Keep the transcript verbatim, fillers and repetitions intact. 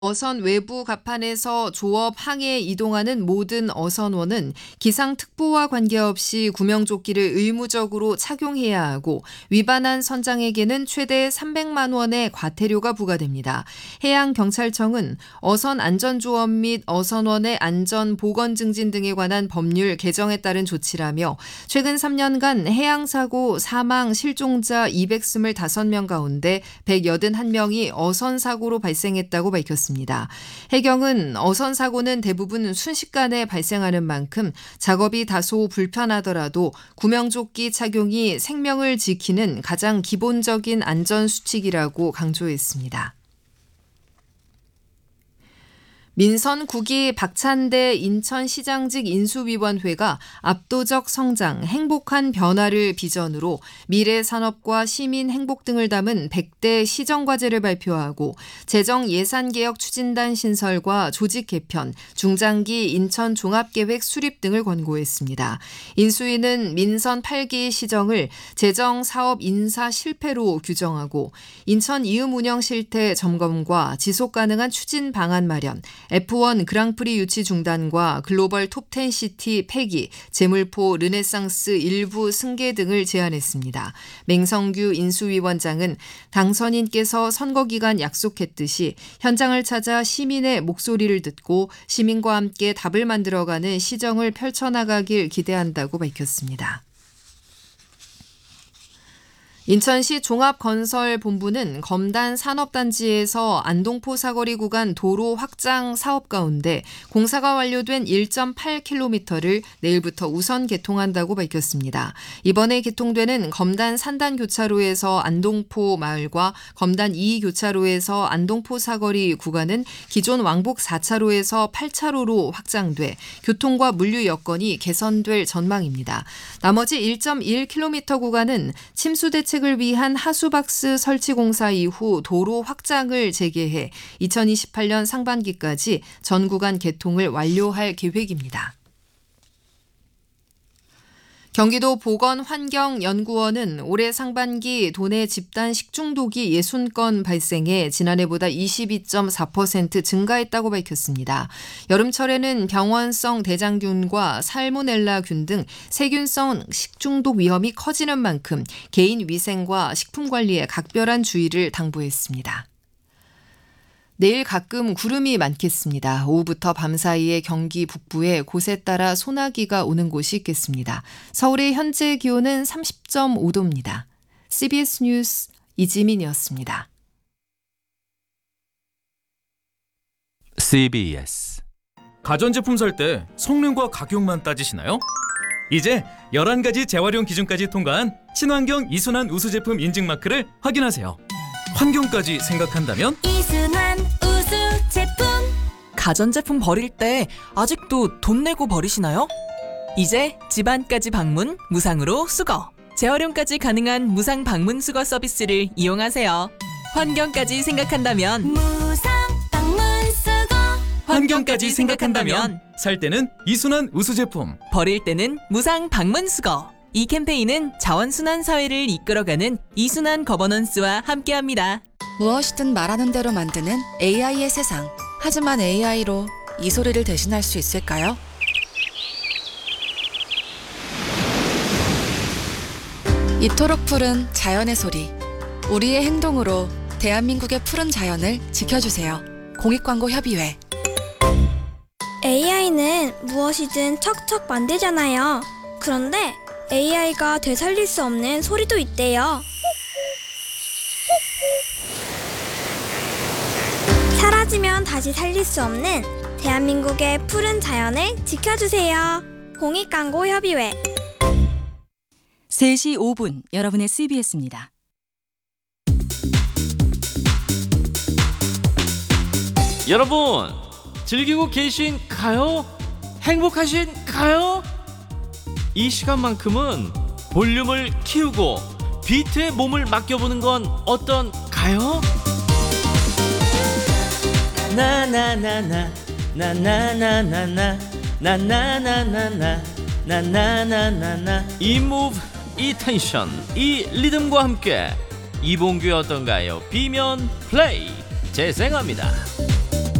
어선 외부 갑판에서 조업 항해에 이동하는 모든 어선원은 기상특보와 관계없이 구명조끼를 의무적으로 착용해야 하고 위반한 선장에게는 최대 삼백만 원의 과태료가 부과됩니다. 해양경찰청은 어선 안전조업 및 어선원의 안전 보건 증진 등에 관한 법률 개정에 따른 조치라며 최근 삼 년간 해양사고 사망 실종자 이백이십오 명 가운데 백팔십일 명이 어선사고로 발생했다고 밝혔습니다. 해경은 어선 사고는 대부분 순식간에 발생하는 만큼 작업이 다소 불편하더라도 구명조끼 착용이 생명을 지키는 가장 기본적인 안전수칙이라고 강조했습니다. 민선 구 기 박찬대 인천시장직 인수위원회가 압도적 성장, 행복한 변화를 비전으로 미래 산업과 시민 행복 등을 담은 백 대 시정과제를 발표하고 재정 예산개혁 추진단 신설과 조직 개편, 중장기 인천 종합계획 수립 등을 권고했습니다. 인수위는 민선 팔 기 시정을 재정 사업 인사 실패로 규정하고 인천 이음 운영 실태 점검과 지속 가능한 추진 방안 마련, 에프 원 그랑프리 유치 중단과 글로벌 톱텐 시티 폐기, 제물포 르네상스 일부 승계 등을 제안했습니다. 맹성규 인수위원장은 당선인께서 선거 기간 약속했듯이 현장을 찾아 시민의 목소리를 듣고 시민과 함께 답을 만들어가는 시정을 펼쳐나가길 기대한다고 밝혔습니다. 인천시 종합건설본부는 검단 산업단지에서 안동포 사거리 구간 도로 확장 사업 가운데 공사가 완료된 일 점 팔 킬로미터를 내일부터 우선 개통한다고 밝혔습니다. 이번에 개통되는 검단 산단 교차로에서 안동포 마을과 검단 이 교차로에서 안동포 사거리 구간은 기존 왕복 사 차로에서 팔 차로로 확장돼 교통과 물류 여건이 개선될 전망입니다. 나머지 일 점 일 킬로미터 구간은 침수 대책을 위한 하수박스 설치 공사 이후 도로 확장을 재개해 이천이십팔 년 상반기까지 전 구간 개통을 완료할 계획입니다. 경기도 보건환경연구원은 올해 상반기 도내 집단 식중독이 육십 건 발생해 지난해보다 이십이 점 사 퍼센트 증가했다고 밝혔습니다. 여름철에는 병원성 대장균과 살모넬라균 등 세균성 식중독 위험이 커지는 만큼 개인 위생과 식품 관리에 각별한 주의를 당부했습니다. 내일 가끔 구름이 많겠습니다. 오후부터 밤 사이에 경기 북부에 곳에 따라 소나기가 오는 곳이 있겠습니다. 서울의 현재 기온은 삼십 점 오 도입니다. 씨비에스 뉴스 이지민이었습니다. 씨비에스 가전제품 살 때 성능과 가격만 따지시나요? 이제 열한 가지 재활용 기준까지 통과한 친환경 이순환 우수 제품 인증 마크를 확인하세요. 환경까지 생각한다면 이순환 우수 제품. 가전제품 버릴 때 아직도 돈 내고 버리시나요? 이제 집안까지 방문 무상으로 수거. 재활용까지 가능한 무상 방문 수거 서비스를 이용하세요. 환경까지 생각한다면 무상 방문 수거. 환경까지 생각한다면 살 때는 이순환 우수 제품, 버릴 때는 무상 방문 수거. 이 캠페인은 자원순환 사회를 이끌어가는 이순환 거버넌스와 함께합니다. 무엇이든 말하는 대로 만드는 에이아이의 세상. 하지만 에이아이로 이 소리를 대신할 수 있을까요? 이토록 푸른 자연의 소리. 우리의 행동으로 대한민국의 푸른 자연을 지켜주세요. 공익광고협의회. 에이아이는 무엇이든 척척 만들잖아요. 그런데 에이아이가 되살릴 수 없는 소리도 있대요. 사라지면 다시 살릴 수 없는 대한민국의 푸른 자연을 지켜주세요. 공익광고협의회. 세 시 오 분 여러분의 씨비에스입니다. 여러분 즐기고 계신가요? 행복하신가요? 이 시간만큼은 볼륨을 키우고 비트에 몸을 맡겨보는 건 어떤가요? 나나나나 나나나나나 나나나나나 나나나나나 이 무브 이 텐션 이 리듬과 함께 이봉규의 어떤가요? 비면 플레이 재생합니다.